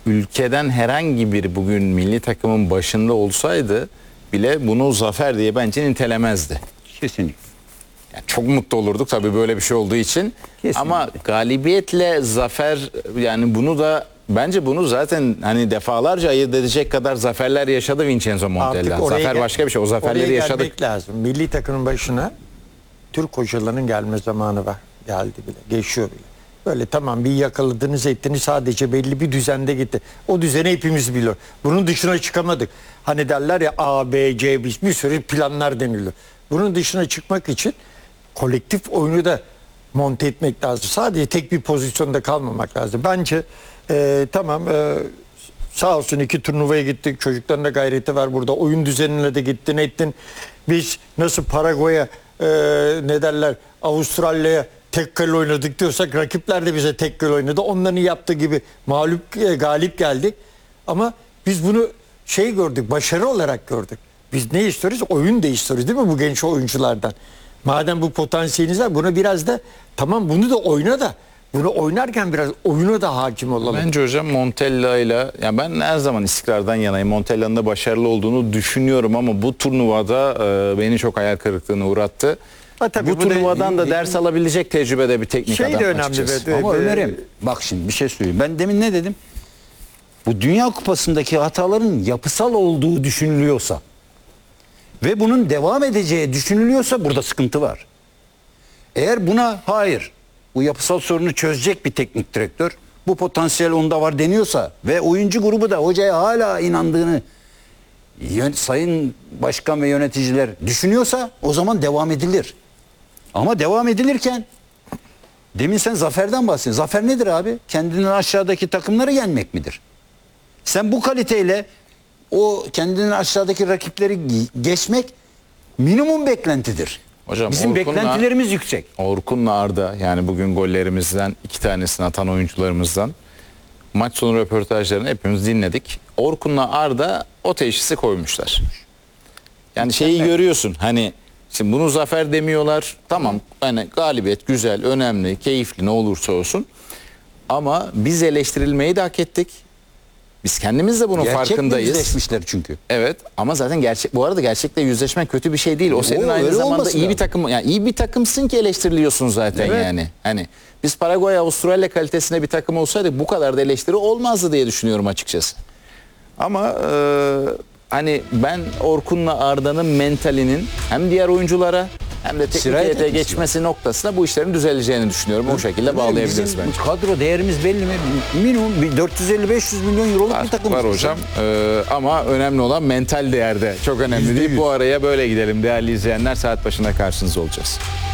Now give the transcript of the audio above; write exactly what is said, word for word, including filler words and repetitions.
ülkeden herhangi biri bugün milli takımın başında olsaydı bile bunu zafer diye bence nitelemezdi. Kesinlikle. Yani çok mutlu olurduk tabii böyle bir şey olduğu için. Kesinlikle. Ama galibiyetle zafer, yani bunu da bence bunu zaten hani defalarca ayırt edecek kadar zaferler yaşadı Vincenzo Montella. Zafer gel- başka bir şey. O zaferleri oraya yaşadık. gelmek lazım. Milli takımın başına Türk hocalarının gelme zamanı var. Geldi bile. Geçiyor bile. Böyle tamam bir yakaladınız ettiniz, sadece belli bir düzende gitti. O düzeni hepimiz biliyor. Bunun dışına çıkamadık. Hani derler ya A, B, C bir, bir sürü planlar deniliyor. Bunun dışına çıkmak için kolektif oyunu da monte etmek lazım. Sadece tek bir pozisyonda kalmamak lazım. Bence e, tamam e, sağ olsun iki turnuvaya gittik. Çocukların da gayreti var burada. Oyun düzenine de gittin ettin. Biz nasıl Paraguay'a e, ne derler Avustralya'ya tek kale oynadık diyorsak rakipler de bize tek kale oynadı. Onların yaptığı gibi mağlup e, galip geldik. Ama biz bunu şey gördük, başarı olarak gördük. Biz ne istiyoruz? Oyun da istiyoruz değil mi bu genç oyunculardan? Madem bu potansiyeliniz var, bunu biraz da tamam bunu da oyna da bunu oynarken biraz oyuna da hakim olalım. Bence hocam Montella ile, yani ben her zaman istikrardan yanayım. Montella'nın da başarılı olduğunu düşünüyorum ama bu turnuvada e, beni çok hayal kırıklığına uğrattı. Ha, tabii bu bu da- turnuvadan da ders alabilecek tecrübede bir teknik Şey adam de önemli açıkçası. be- Ama be- Ömer'im bak şimdi bir şey söyleyeyim. Ben demin ne dedim? Bu Dünya Kupası'ndaki hataların yapısal olduğu düşünülüyorsa ve bunun devam edeceği düşünülüyorsa burada sıkıntı var. Eğer buna hayır, bu yapısal sorunu çözecek bir teknik direktör, bu potansiyel onda var deniyorsa ve oyuncu grubu da hocaya hala inandığını yön- sayın başkan ve yöneticiler düşünüyorsa o zaman devam edilir. Ama devam edilirken demin sen zaferden bahsediyorsun. Zafer nedir abi? Kendinden aşağıdaki takımları yenmek midir? Sen bu kaliteyle o kendinden aşağıdaki rakipleri ge- geçmek minimum beklentidir. Hocam, Bizim Orkun'la- beklentilerimiz yüksek. Orkun'la Arda, yani bugün gollerimizden iki tanesini atan oyuncularımızdan maç sonu röportajlarını hepimiz dinledik. Orkun'la Arda o teşhisi koymuşlar. Yani şeyi görüyorsun, hani şimdi bunu zafer demiyorlar. Tamam, hani galibiyet güzel, önemli, keyifli, ne olursa olsun. Ama biz eleştirilmeyi de hak ettik. Biz kendimiz de bunun Gerçekle farkındayız. yüzleşmişler çünkü. Evet, ama zaten gerçek, bu arada gerçekle yüzleşmek kötü bir şey değil. O senin O aynı öyle zamanda olması iyi bir lazım. takım, yani iyi bir takımsın ki eleştiriliyorsun zaten. Evet. Yani. Hani biz Paraguay, Avustralya kalitesinde bir takım olsaydık bu kadar da eleştiri olmazdı diye düşünüyorum açıkçası. Ama e, hani ben Orkun'la Arda'nın mentalinin hem diğer oyunculara hem de teknik Sirayet heyete etmesi geçmesi noktasında bu işlerin düzeleceğini düşünüyorum. O şekilde bağlayabiliriz Bizim bence. kadro değerimiz belli mi? Minimum bir dört yüz elli beş yüz milyon euroluk Var, bir takım. var hocam. Ee, ama önemli olan mental değerde. Çok önemli değil. Bu araya böyle gidelim değerli izleyenler. Saat başında karşınızda olacağız.